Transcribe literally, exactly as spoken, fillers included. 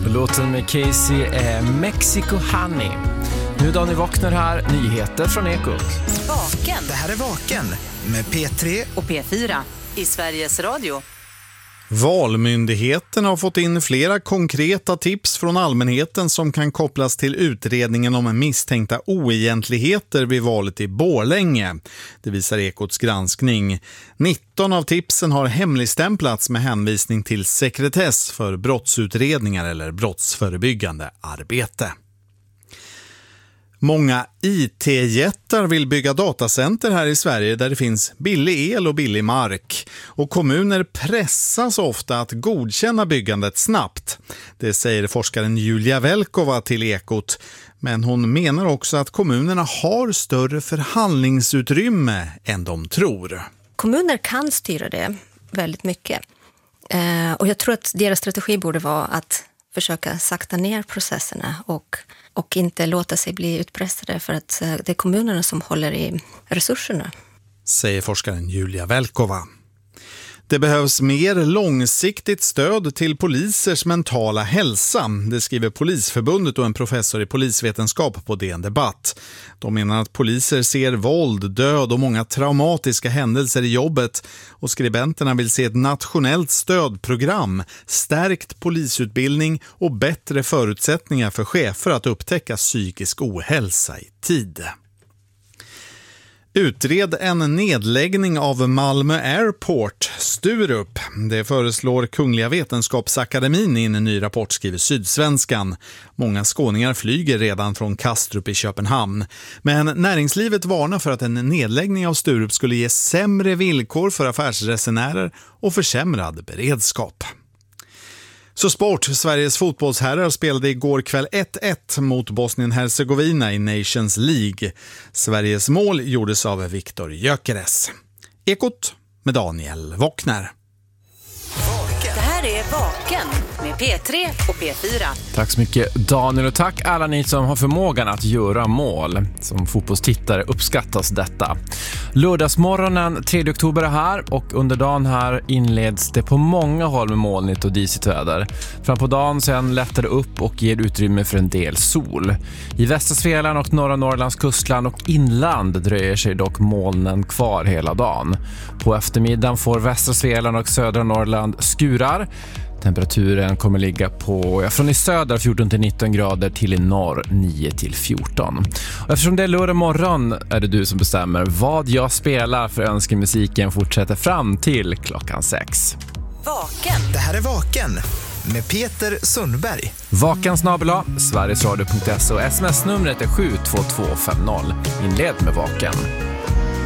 Låten med Casey är Mexico Honey. Nu då ni vaknar här, nyheter från Ekot. Vaken. Det här är Vaken med P tre och P fyra i Sveriges Radio. Valmyndigheten har fått in flera konkreta tips från allmänheten som kan kopplas till utredningen om misstänkta oegentligheter vid valet i Borlänge. Det visar Ekots granskning. nitton av tipsen har hemligstämplats med hänvisning till sekretess för brottsutredningar eller brottsförebyggande arbete. Många I T-jättar vill bygga datacenter här i Sverige där det finns billig el och billig mark. Och kommuner pressas ofta att godkänna byggandet snabbt. Det säger forskaren Julia Velkova till Ekot. Men hon menar också att kommunerna har större förhandlingsutrymme än de tror. Kommuner kan styra det väldigt mycket. Eh, och jag tror att deras strategi borde vara att försöka sakta ner processerna och, och inte låta sig bli utpressade för att det är kommunerna som håller i resurserna. Säger forskaren Julia Velkova. Det behövs mer långsiktigt stöd till polisers mentala hälsa. Det skriver Polisförbundet och en professor i polisvetenskap på D N Debatt. De menar att poliser ser våld, död och många traumatiska händelser i jobbet. Och skribenterna vill se ett nationellt stödprogram, stärkt polisutbildning och bättre förutsättningar för chefer att upptäcka psykisk ohälsa i tid. Utred en nedläggning av Malmö Airport, Sturup. Det föreslår Kungliga Vetenskapsakademin i en ny rapport, skriver Sydsvenskan. Många skåningar flyger redan från Kastrup i Köpenhamn. Men näringslivet varnar för att en nedläggning av Sturup skulle ge sämre villkor för affärsresenärer och försämrad beredskap. Så sport, Sveriges fotbollsherrar spelade igår kväll ett ett mot Bosnien-Hercegovina i Nations League. Sveriges mål gjordes av Viktor Gyökeres. Ekot med Daniel Wockner. Det här är Vaken med P tre och P fyra. Tack så mycket Daniel och tack alla ni som har förmågan att göra mål. Som fotbollstittare uppskattas detta. Lördagsmorgonen tredje oktober är här och under dagen här inleds det på många håll med molnigt och disigt väder. Fram på dagen sen lättar det upp och ger utrymme för en del sol. I västra Svealand och norra Norrlands kustland och inland dröjer sig dock molnen kvar hela dagen. På eftermiddagen får västra Svealand och södra Norrland skurar. Temperaturen kommer ligga på ja, från i söder fjorton till nitton grader till i norr nio till fjorton. Och eftersom det är lördag morgon är det du som bestämmer vad jag spelar för önskemusiken fortsätter fram till klockan sex. Vaken. Det här är Vaken med Peter Sundberg. Vaken snabel-a, sverigesradio punkt se och sms-numret är sju två två fem noll. Inled med Vaken.